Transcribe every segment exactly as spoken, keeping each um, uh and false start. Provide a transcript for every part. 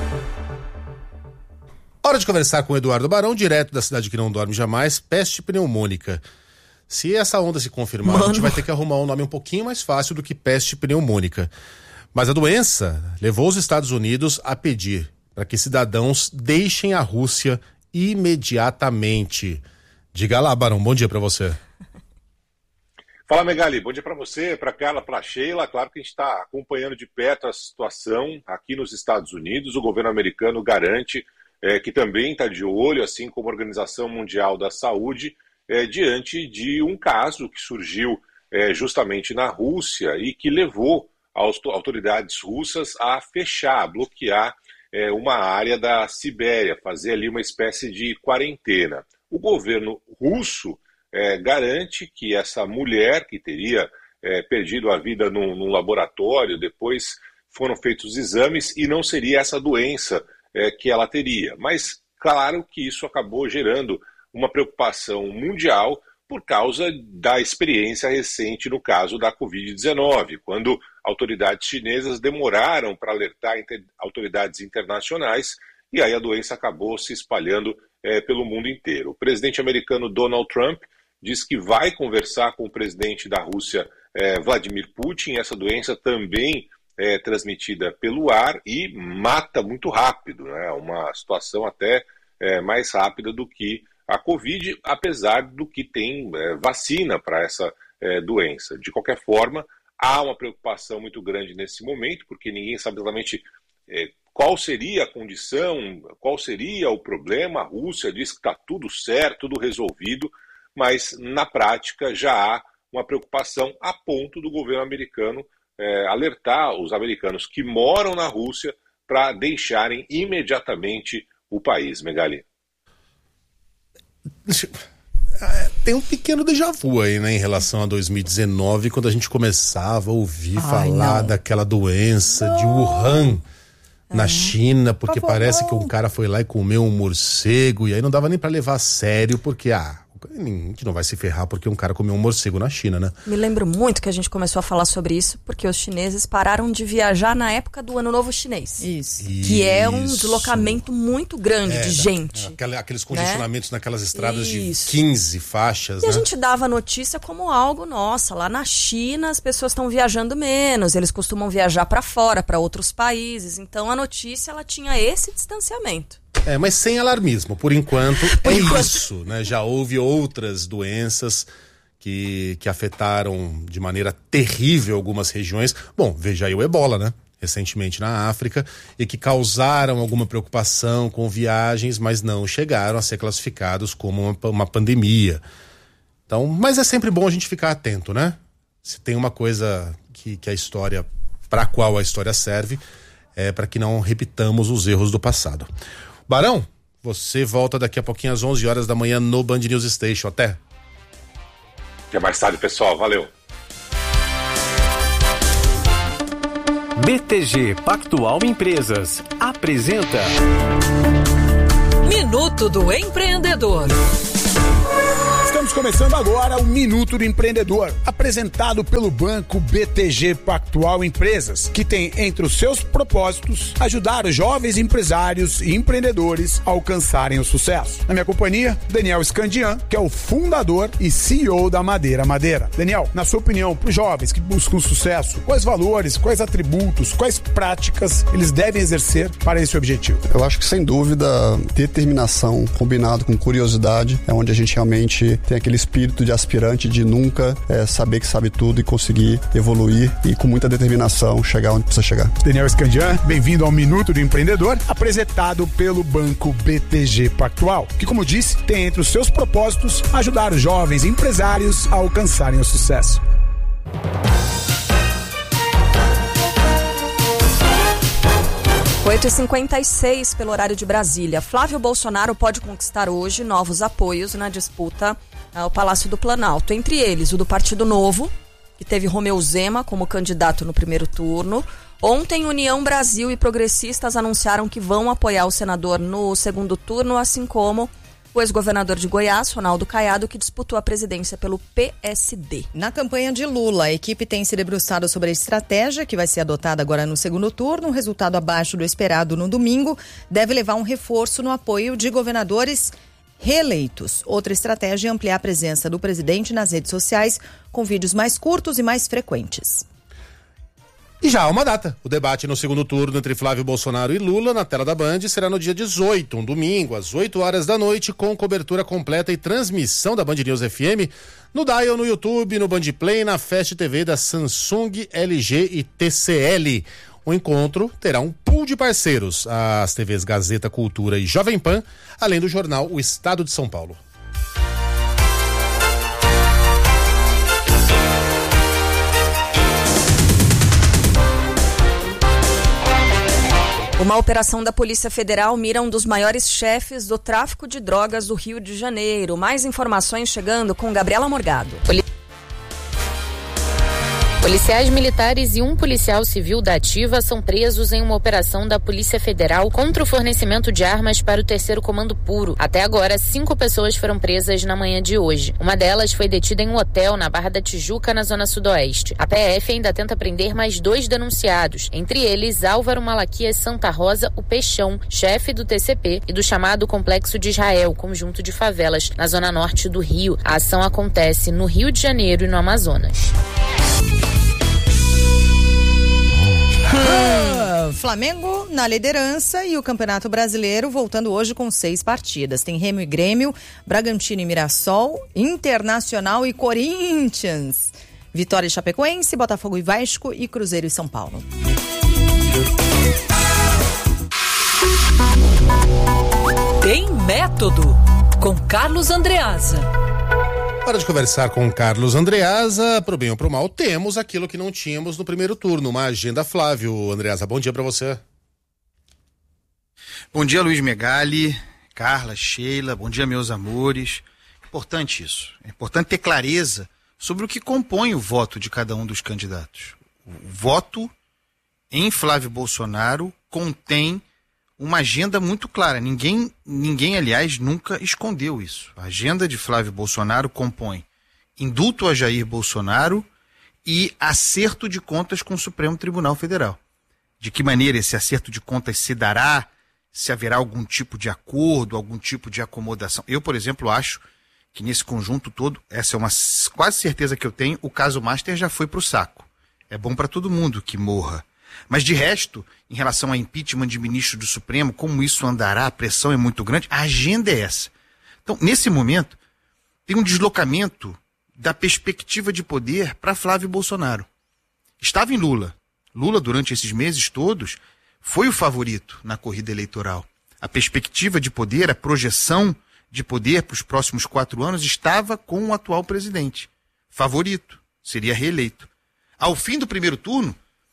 Hora de conversar com o Eduardo Barão, direto da cidade que não dorme jamais, peste pneumônica. Se essa onda se confirmar, Mano. a gente vai ter que arrumar um nome um pouquinho mais fácil do que peste pneumônica. Mas a doença levou os Estados Unidos a pedir para que cidadãos deixem a Rússia imediatamente. Diga lá, Barão, bom dia para você. Fala, Megali, bom dia para você, para Carla, para Sheila. Claro que a gente está acompanhando de perto a situação aqui nos Estados Unidos. O governo americano garante É, que também está de olho, assim como a Organização Mundial da Saúde, é, diante de um caso que surgiu é, justamente na Rússia e que levou as autoridades russas a fechar, a bloquear é, uma área da Sibéria, fazer ali uma espécie de quarentena. O governo russo é, garante que essa mulher que teria é, perdido a vida num, num laboratório, depois foram feitos os exames e não seria essa doença É, que ela teria. Mas claro que isso acabou gerando uma preocupação mundial por causa da experiência recente no caso da covid dezenove, quando autoridades chinesas demoraram para alertar inter- autoridades internacionais e aí a doença acabou se espalhando é, pelo mundo inteiro. O presidente americano Donald Trump diz que vai conversar com o presidente da Rússia, é, Vladimir Putin. Essa doença também é transmitida pelo ar e mata muito rápido, né? Uma situação até é, mais rápida do que a Covid, apesar do que tem é, vacina para essa é, doença. De qualquer forma, há uma preocupação muito grande nesse momento, porque ninguém sabe exatamente é, qual seria a condição, qual seria o problema. A Rússia diz que está tudo certo, tudo resolvido, mas na prática já há uma preocupação a ponto do governo americano É, alertar os americanos que moram na Rússia para deixarem imediatamente o país, Megali. Tem um pequeno déjà vu aí, né, em relação a dois mil e dezenove, quando a gente começava a ouvir Ai, falar não. daquela doença não. de Wuhan, na é. China, porque Por parece favor. que um cara foi lá e comeu um morcego, e aí não dava nem para levar a sério, porque, ah, a gente não vai se ferrar porque um cara comeu um morcego na China, né? Me lembro muito que a gente começou a falar sobre isso porque os chineses pararam de viajar na época do Ano Novo Chinês. Isso. Que é um deslocamento muito grande é, de gente. Aquela, aqueles congestionamentos, né? Naquelas estradas isso. de quinze faixas, E né? a gente dava a notícia como algo, nossa, lá na China as pessoas estão viajando menos, eles costumam viajar para fora, para outros países. Então a notícia, ela tinha esse distanciamento. É, mas sem alarmismo, por enquanto por é enquanto. isso, né? Já houve outras doenças que, que afetaram de maneira terrível algumas regiões. Bom, veja aí o ebola, né? Recentemente na África, e que causaram alguma preocupação com viagens, mas não chegaram a ser classificados como uma, uma pandemia. Então, mas é sempre bom a gente ficar atento, né? Se tem uma coisa que, que a história, para a qual a história serve, é para que não repitamos os erros do passado. Barão, você volta daqui a pouquinho às onze horas da manhã no Band News Station. Até. Até mais tarde, pessoal. Valeu. B T G Pactual Empresas apresenta Minuto do Empreendedor. Estamos começando agora o Minuto do Empreendedor, apresentado pelo Banco B T G Pactual Empresas, que tem entre os seus propósitos ajudar os jovens empresários e empreendedores a alcançarem o sucesso. Na minha companhia, Daniel Scandian, que é o fundador e C E O da Madeira Madeira. Daniel, na sua opinião, para os jovens que buscam sucesso, quais valores, quais atributos, quais práticas eles devem exercer para esse objetivo? Eu acho que, sem dúvida, determinação combinado com curiosidade é onde a gente realmente tem aquele espírito de aspirante de nunca é, saber que sabe tudo e conseguir evoluir e com muita determinação chegar onde precisa chegar. Daniel Scandian, bem-vindo ao Minuto do Empreendedor, apresentado pelo Banco B T G Pactual, que, como disse, tem entre os seus propósitos ajudar os jovens empresários a alcançarem o sucesso. oito e cinquenta e seis pelo horário de Brasília. Flávio Bolsonaro pode conquistar hoje novos apoios na disputa ao Palácio do Planalto. Entre eles, o do Partido Novo, que teve Romeu Zema como candidato no primeiro turno. Ontem, União Brasil e progressistas anunciaram que vão apoiar o senador no segundo turno, assim como o ex-governador de Goiás, Ronaldo Caiado, que disputou a presidência pelo P S D. Na campanha de Lula, a equipe tem se debruçado sobre a estratégia que vai ser adotada agora no segundo turno. Um resultado abaixo do esperado no domingo deve levar um reforço no apoio de governadores reeleitos. Outra estratégia é ampliar a presença do presidente nas redes sociais com vídeos mais curtos e mais frequentes. E já há uma data. O debate no segundo turno entre Flávio Bolsonaro e Lula na tela da Band será no dia dezoito, um domingo, às oito horas da noite, com cobertura completa e transmissão da Band News F M no Dial, no YouTube, no Band Play, na Fast T V da Samsung, L G e T C L. O encontro terá um pool de parceiros, as T Vs Gazeta, Cultura e Jovem Pan, além do jornal O Estado de São Paulo. Uma operação da Polícia Federal mira um dos maiores chefes do tráfico de drogas do Rio de Janeiro. Mais informações chegando com Gabriela Morgado. Poli... Policiais militares e um policial civil da Ativa são presos em uma operação da Polícia Federal contra o fornecimento de armas para o terceiro Comando Puro. Até agora, cinco pessoas foram presas na manhã de hoje. Uma delas foi detida em um hotel na Barra da Tijuca, na Zona Sudoeste. A P F ainda tenta prender mais dois denunciados, entre eles Álvaro Malaquias Santa Rosa, o Peixão, chefe do T C P e do chamado Complexo de Israel, conjunto de favelas, na Zona Norte do Rio. A ação acontece no Rio de Janeiro e no Amazonas. Ah, Flamengo na liderança e o Campeonato Brasileiro voltando hoje com seis partidas. Tem Remo e Grêmio, Bragantino e Mirassol, Internacional e Corinthians, Vitória e Chapecoense, Botafogo e Vasco e Cruzeiro e São Paulo. Tem Método, com Carlos Andreasa. Hora de conversar com Carlos Andreasa. Pro bem ou pro mal, temos aquilo que não tínhamos no primeiro turno, uma agenda. Flávio Andreasa, bom dia para você. Bom dia, Luiz Megali, Carla, Sheila, bom dia, meus amores. Importante isso, é importante ter clareza sobre o que compõe o voto de cada um dos candidatos. O voto em Flávio Bolsonaro contém uma agenda muito clara. Ninguém, ninguém, aliás, nunca escondeu isso. A agenda de Flávio Bolsonaro compõe indulto a Jair Bolsonaro e acerto de contas com o Supremo Tribunal Federal. De que maneira esse acerto de contas se dará, se haverá algum tipo de acordo, algum tipo de acomodação. Eu, por exemplo, acho que nesse conjunto todo, essa é uma quase certeza que eu tenho, o caso Master já foi para o saco. É bom para todo mundo que morra. Mas de resto, em relação a impeachment de ministro do Supremo, como isso andará, a pressão é muito grande, a agenda é essa. Então, nesse momento, tem um deslocamento da perspectiva de poder para Flávio Bolsonaro. Estava em Lula. Lula, durante esses meses todos, foi o favorito na corrida eleitoral. A perspectiva de poder, a projeção de poder para os próximos quatro anos estava com o atual presidente. Favorito, seria reeleito. Ao fim do primeiro turno,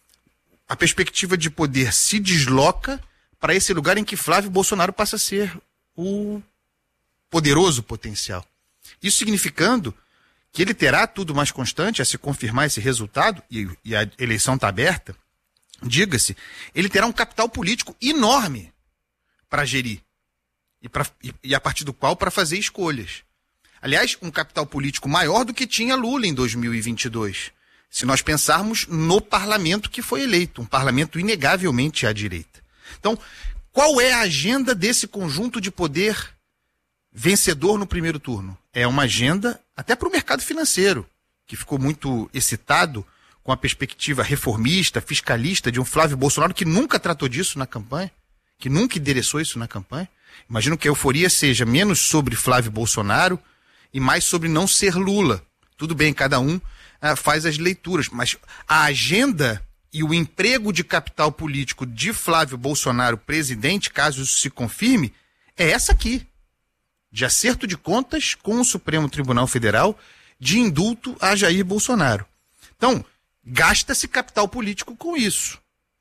a perspectiva de poder se desloca para esse lugar em que Flávio Bolsonaro passa a ser o poderoso potencial. Isso significando que ele terá tudo mais constante a se confirmar esse resultado, e, e a eleição está aberta, diga-se, ele terá um capital político enorme para gerir e, pra, e, e a partir do qual para fazer escolhas. Aliás, um capital político maior do que tinha Lula em dois mil e vinte e dois. Se nós pensarmos no parlamento que foi eleito, um parlamento inegavelmente à direita. Então, qual é a agenda desse conjunto de poder vencedor no primeiro turno? É uma agenda até para o mercado financeiro, que ficou muito excitado com a perspectiva reformista, fiscalista de um Flávio Bolsonaro que nunca tratou disso na campanha, que nunca endereçou isso na campanha. Imagino que a euforia seja menos sobre Flávio Bolsonaro e mais sobre não ser Lula. Tudo bem, cada um faz as leituras, mas a agenda e o emprego de capital político de Flávio Bolsonaro, presidente, caso isso se confirme, é essa aqui, de acerto de contas com o Supremo Tribunal Federal, de indulto a Jair Bolsonaro. Então, gasta-se capital político com isso.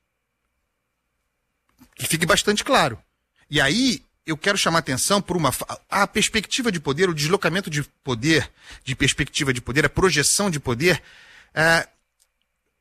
Que fique bastante claro. E aí, eu quero chamar atenção por uma... A perspectiva de poder, o deslocamento de poder, de perspectiva de poder, a projeção de poder, é,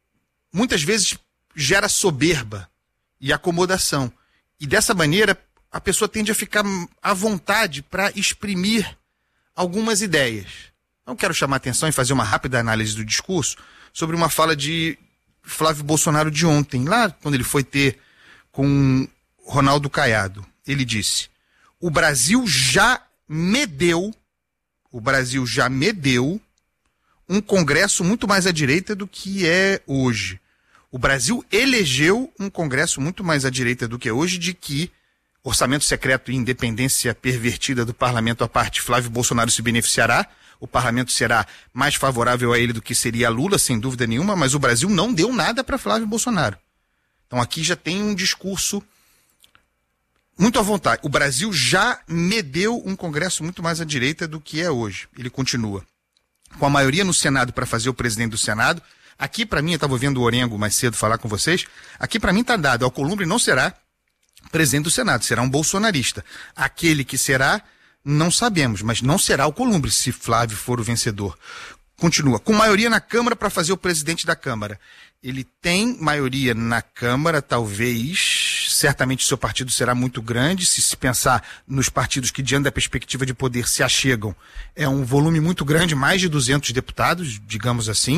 muitas vezes gera soberba e acomodação. E dessa maneira, a pessoa tende a ficar à vontade para exprimir algumas ideias. Não quero chamar atenção e fazer uma rápida análise do discurso sobre uma fala de Flávio Bolsonaro de ontem, lá quando ele foi ter com Ronaldo Caiado. Ele disse: o Brasil já me deu, o Brasil já me deu um Congresso muito mais à direita do que é hoje. O Brasil elegeu um Congresso muito mais à direita do que é hoje, de que orçamento secreto e independência pervertida do parlamento à parte, Flávio Bolsonaro se beneficiará. O parlamento será mais favorável a ele do que seria a Lula, sem dúvida nenhuma, mas o Brasil não deu nada para Flávio Bolsonaro. Então aqui já tem um discurso muito à vontade. O Brasil já me deu um Congresso muito mais à direita do que é hoje. Ele continua. Com a maioria no Senado para fazer o presidente do Senado, aqui para mim, eu estava ouvindo o Orengo mais cedo falar com vocês, aqui para mim está dado, Alcolumbre não será presidente do Senado, será um bolsonarista. Aquele que será, não sabemos, mas não será Alcolumbre, se Flávio for o vencedor. Continua. Com maioria na Câmara para fazer o presidente da Câmara. Ele tem maioria na Câmara, talvez, certamente seu partido será muito grande, se se pensar nos partidos que, diante da perspectiva de poder, se achegam. É um volume muito grande, mais de duzentos deputados, digamos assim,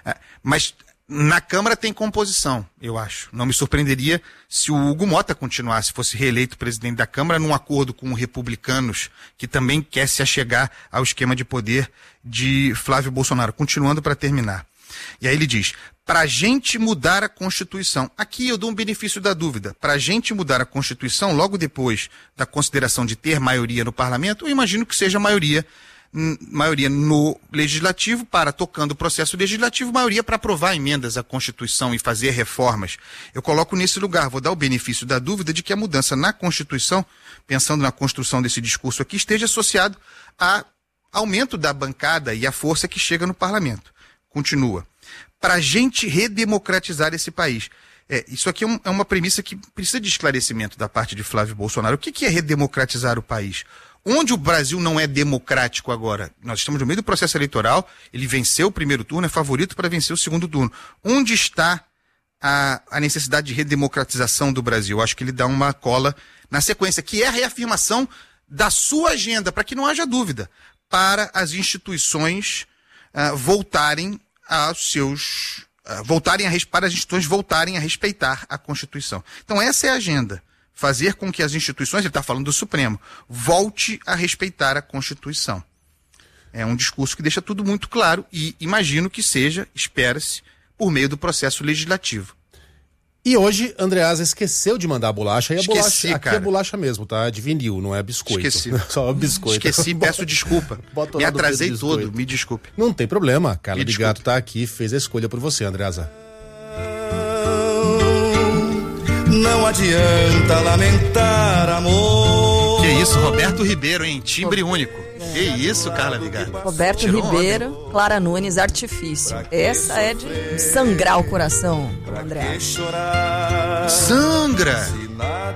mas na Câmara tem composição, eu acho. Não me surpreenderia se o Hugo Mota continuasse, fosse reeleito presidente da Câmara, num acordo com os republicanos, que também quer se achegar ao esquema de poder de Flávio Bolsonaro. Continuando para terminar. E aí ele diz: para a gente mudar a Constituição, aqui eu dou um benefício da dúvida, para a gente mudar a Constituição, logo depois da consideração de ter maioria no parlamento, eu imagino que seja maioria, maioria no legislativo, para, tocando o processo legislativo, maioria para aprovar emendas à Constituição e fazer reformas. Eu coloco nesse lugar, vou dar o benefício da dúvida de que a mudança na Constituição, pensando na construção desse discurso aqui, esteja associado a aumento da bancada e a força que chega no parlamento. Continua. Para a gente redemocratizar esse país. É, isso aqui é, um, é uma premissa que precisa de esclarecimento da parte de Flávio Bolsonaro. O que, que é redemocratizar o país? Onde o Brasil não é democrático agora? Nós estamos no meio do processo eleitoral, ele venceu o primeiro turno, é favorito para vencer o segundo turno. Onde está a, a necessidade de redemocratização do Brasil? Eu acho que ele dá uma cola na sequência, que é a reafirmação da sua agenda, para que não haja dúvida, para as instituições uh, voltarem aos seus, uh, voltarem a, para as instituições voltarem a respeitar a Constituição. Então essa é a agenda. Fazer com que as instituições, ele está falando do Supremo, volte a respeitar a Constituição. É um discurso que deixa tudo muito claro e imagino que seja, espera-se, por meio do processo legislativo. E hoje, Andreasa esqueceu de mandar a bolacha. E a Esqueci, bolacha, aqui cara. é bolacha mesmo, tá? De vinil, não é biscoito. Esqueci. Só biscoito. Esqueci, peço desculpa. Bota Me lá do atrasei Pedro todo, Biscoito. me desculpe. Não tem problema. Carla Me de desculpe. Gato tá aqui, fez a escolha por você, Andreasa. Não adianta lamentar, amor. Que isso, Roberto Ribeiro, hein? Timbre único. Que isso, Carla Vigato. Roberto Tirou Ribeiro, onda. Clara Nunes, Artifício. Essa é de sangrar o coração, André. Sangra!